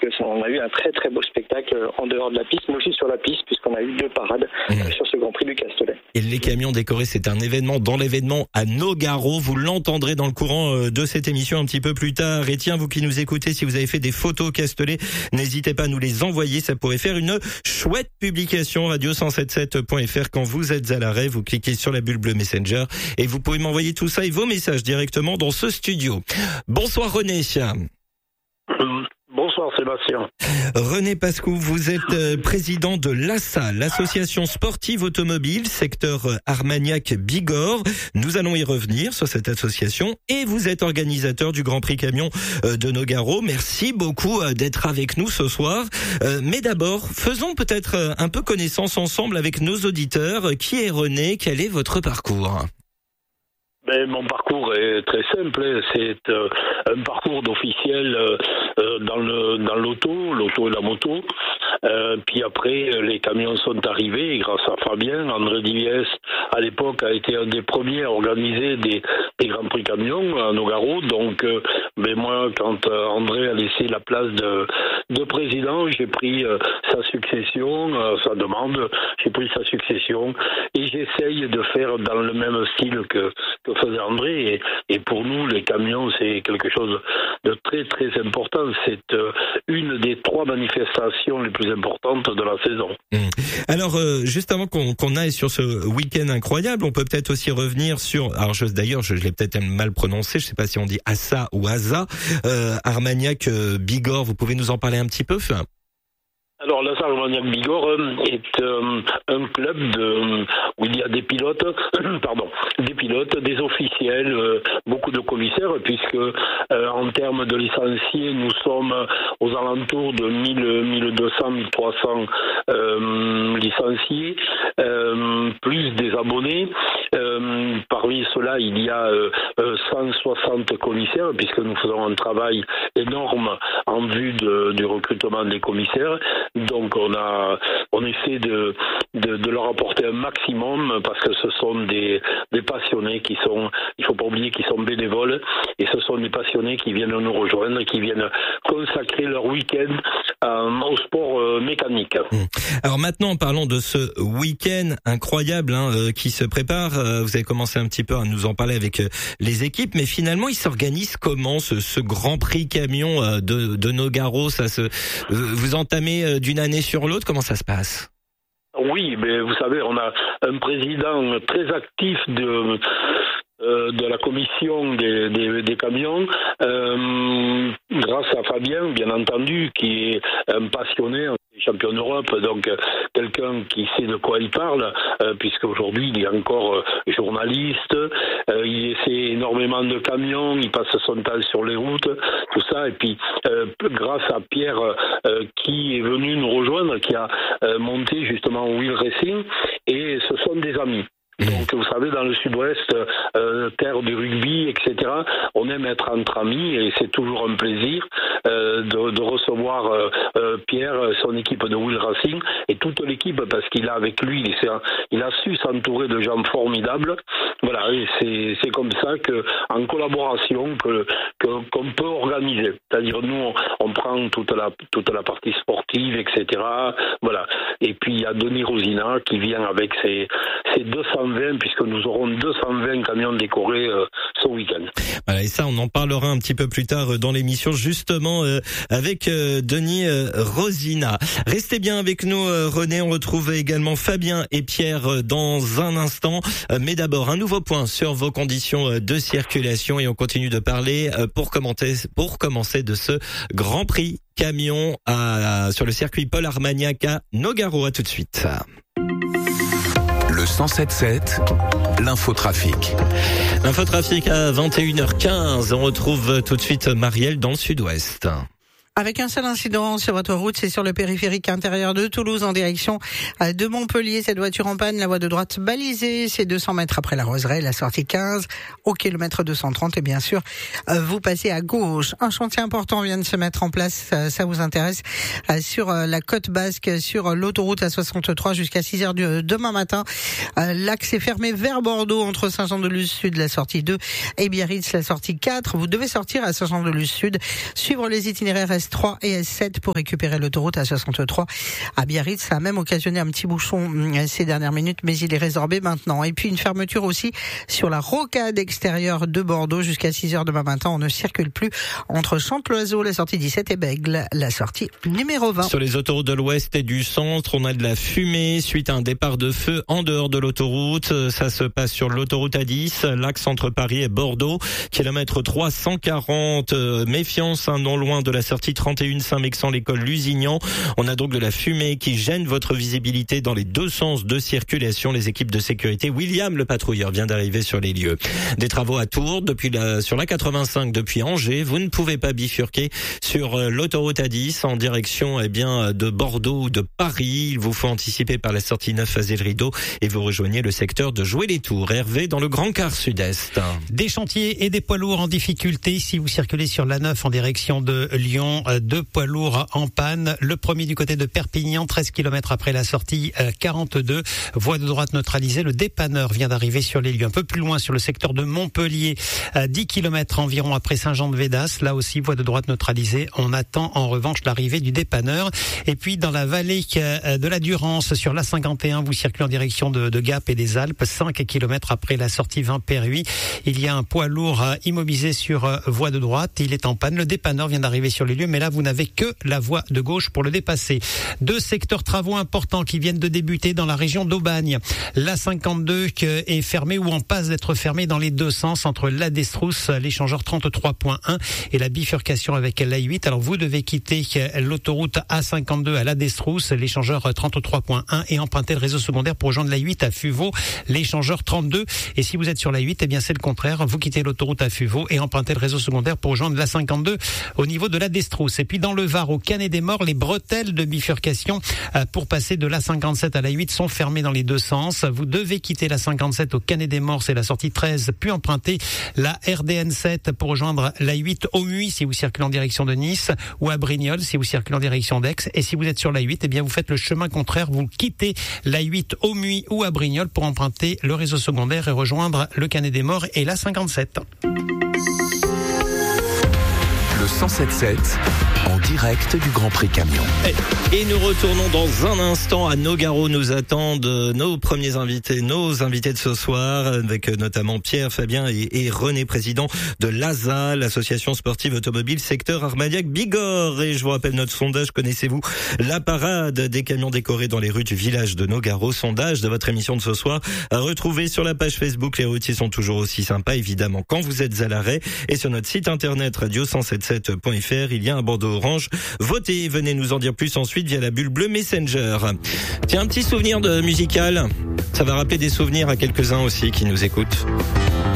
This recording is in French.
on a eu un très très beau spectacle en dehors de la piste, mais aussi sur la piste, puisqu'on a eu 2 parades sur ce Grand Prix du Castellet. Et les camions décorés, c'est un événement dans l'événement à Nogaro. Vous l'entendrez dans le courant de cette émission un petit peu plus tard. Et tiens, vous qui nous écoutez, si vous avez fait des photos Castellet, n'hésitez pas à nous les envoyer. Ça pourrait faire une chouette publication radio177.fr. Quand vous êtes à l'arrêt, vous cliquez sur la bulle bleue Messenger et vous pouvez m'envoyer tout ça et vos messages directement dans ce studio. Bonsoir René. Bonsoir Sébastien. René Pascou, vous êtes président de l'ASA, l'association sportive automobile, secteur Armagnac-Bigorre. Nous allons y revenir sur cette association et vous êtes organisateur du Grand Prix Camion de Nogaro. Merci beaucoup d'être avec nous ce soir. Mais d'abord, faisons peut-être un peu connaissance ensemble avec nos auditeurs. Qui est René? Quel est votre parcours? Mon parcours est très simple, c'est un parcours d'officiel dans l'auto et la moto. Puis après, les camions sont arrivés et grâce à Fabien, André Diviès, à l'époque, a été un des premiers à organiser des Grands Prix camions à Nogaro. Donc, moi, quand André a laissé la place de président, j'ai pris sa succession, sa demande, j'ai pris sa succession et j'essaye de faire dans le même style que faisait André. Et pour nous, les camions, c'est quelque chose de très très important. C'est une des 3 manifestations les plus importantes de la saison. Alors, juste avant qu'on aille sur ce week-end incroyable, on peut peut-être aussi revenir sur... Alors, d'ailleurs, je l'ai peut-être mal prononcé, je sais pas si on dit Assa ou Asa, Armagnac-Bigorre, vous pouvez nous en parler un petit peu? Alors, l'ASA Armagnac-Bigorre est un club où il y a des pilotes, des officiels, beaucoup de commissaires, puisque en termes de licenciés, nous sommes aux alentours de 1200, 1300 licenciés, plus des abonnés. Parmi ceux-là, il y a 160 commissaires, puisque nous faisons un travail énorme en vue du recrutement des commissaires. Donc on essaie de leur apporter un maximum parce que ce sont des passionnés qui sont, il faut pas oublier qu'ils sont bénévoles et ce sont des passionnés qui viennent nous rejoindre, qui viennent consacrer leur week-end au sport mécanique. Alors maintenant, parlons de ce week-end incroyable qui se prépare. Vous avez commencé un petit peu à nous en parler avec les équipes, mais finalement, il s'organise comment ce Grand Prix camion de Nogaro? Vous entamez d'une année sur l'autre, comment ça se passe? Oui, mais vous savez, on a un président très actif de la commission des camions, grâce à Fabien, bien entendu, qui est un passionné, champion d'Europe, donc quelqu'un qui sait de quoi il parle, puisqu'aujourd'hui il est encore journaliste, il essaie énormément de camions, il passe son temps sur les routes, tout ça, et puis grâce à Pierre qui est venu nous rejoindre, qui a monté justement Wheel Racing, et ce sont des amis. Donc vous savez, dans le sud-ouest, terre du rugby, etc., on aime être entre amis et c'est toujours un plaisir de recevoir Pierre, son équipe de Wheel Racing et toute l'équipe, parce qu'il a avec lui, il a su s'entourer de gens formidables. Voilà, et c'est comme ça que, en collaboration, qu'on peut organiser. C'est-à-dire nous, on prend toute la partie sportive, etc. Voilà. Et puis il y a Denis Rosina qui vient avec ses 220, puisque nous aurons 220 camions décorés ce week-end. Voilà, et ça, on en parlera un petit peu plus tard dans l'émission, justement, avec Denis Rosina. Restez bien avec nous, René. On retrouve également Fabien et Pierre dans un instant. Mais d'abord, un nouveau point sur vos conditions de circulation et on continue de parler pour commencer de ce Grand Prix camion sur le circuit Paul Armagnac à Nogaro. À tout de suite. Le 107.7, l'infotrafic. L'infotrafic à 21h15. On retrouve tout de suite Marielle dans le sud-ouest. Avec un seul incident sur votre route, c'est sur le périphérique intérieur de Toulouse en direction de Montpellier. Cette voiture en panne, la voie de droite balisée, c'est 200 mètres après la Roseraie, la sortie 15 au kilomètre 230. Et bien sûr, vous passez à gauche. Un chantier important vient de se mettre en place, ça vous intéresse, sur la côte basque, sur l'autoroute A63 jusqu'à 6h demain matin. L'axe est fermé vers Bordeaux entre Saint-Jean-de-Luz Sud, la sortie 2, et Biarritz, la sortie 4. Vous devez sortir à Saint-Jean-de-Luz Sud, suivre les itinéraires S3 et S7 pour récupérer l'autoroute A63 à Biarritz. Ça a même occasionné un petit bouchon ces dernières minutes, mais il est résorbé maintenant. Et puis une fermeture aussi sur la rocade extérieure de Bordeaux jusqu'à 6h demain matin. On ne circule plus entre Chanteloiseau, la sortie 17 et Bègle, la sortie numéro 20. Sur les autoroutes de l'Ouest et du Centre, on a de la fumée suite à un départ de feu en dehors de l'autoroute. Ça se passe sur l'autoroute A10, l'axe entre Paris et Bordeaux, kilomètre 340. Méfiance, non loin de la sortie 31 Saint-Mexan, l'école Lusignan. On a donc de la fumée qui gêne votre visibilité dans les deux sens de circulation. Les équipes de sécurité, William le patrouilleur, vient d'arriver sur les lieux. Des travaux à Tours sur la 85 depuis Angers. Vous ne pouvez pas bifurquer sur l'autoroute A10 en direction de Bordeaux ou de Paris. Il vous faut anticiper par la sortie 9 à Zé-le-Rideau et vous rejoignez le secteur de Joué-les-Tours. Hervé dans le Grand Quart Sud-Est. Des chantiers et des poids lourds en difficulté. Si vous circulez sur la 9 en direction de Lyon, 2 poids lourds en panne. Le premier du côté de Perpignan, 13 km après la sortie 42. Voie de droite neutralisée. Le dépanneur vient d'arriver sur les lieux. Un peu plus loin sur le secteur de Montpellier, 10 km environ après Saint-Jean-de-Védas. Là aussi, voie de droite neutralisée. On attend en revanche l'arrivée du dépanneur. Et puis dans la vallée de la Durance, sur la 51, vous circulez en direction de Gap et des Alpes, 5 km après la sortie 20 Perruy. Il y a un poids lourd immobilisé sur voie de droite. Il est en panne. Le dépanneur vient d'arriver sur les lieux, mais là, vous n'avez que la voie de gauche pour le dépasser. 2 secteurs travaux importants qui viennent de débuter dans la région d'Aubagne. La 52 est fermée ou en passe d'être fermée dans les deux sens entre la Destrousse, l'échangeur 33.1 et la bifurcation avec la 8. Alors vous devez quitter l'autoroute A52 à la Destrousse, l'échangeur 33.1 et emprunter le réseau secondaire pour rejoindre la 8 à Fuveau, l'échangeur 32. Et si vous êtes sur la 8, eh bien c'est le contraire. Vous quittez l'autoroute à Fuveau et empruntez le réseau secondaire pour rejoindre la 52 au niveau de la Destrousse. Et puis dans le Var, au Canet-des-Morts, les bretelles de bifurcation pour passer de la 57 à la 8 sont fermées dans les deux sens. Vous devez quitter la 57 au Canet-des-Morts, c'est la sortie 13, puis emprunter la RDN 7 pour rejoindre la 8 au Muy si vous circulez en direction de Nice, ou à Brignoles si vous circulez en direction d'Aix. Et si vous êtes sur la 8, eh bien vous faites le chemin contraire, vous quittez la 8 au Muy ou à Brignoles pour emprunter le réseau secondaire et rejoindre le Canet-des-Morts et la 57. Le 107.7 en direct du Grand Prix Camion. Et nous retournons dans un instant à Nogaro. Nous attendent nos premiers invités, nos invités de ce soir, avec notamment Pierre, Fabien et René, président de l'ASA, l'association sportive automobile secteur Armagnac-Bigorre. Et je vous rappelle notre sondage, connaissez-vous la parade des camions décorés dans les rues du village de Nogaro? Sondage de votre émission de ce soir à retrouver sur la page Facebook. Les routiers sont toujours aussi sympas, évidemment, quand vous êtes à l'arrêt. Et sur notre site internet radio177.fr, il y a un bandeau orange. Votez, venez nous en dire plus ensuite via la bulle bleue Messenger. Tiens, un petit souvenir musical. Ça va rappeler des souvenirs à quelques-uns aussi qui nous écoutent.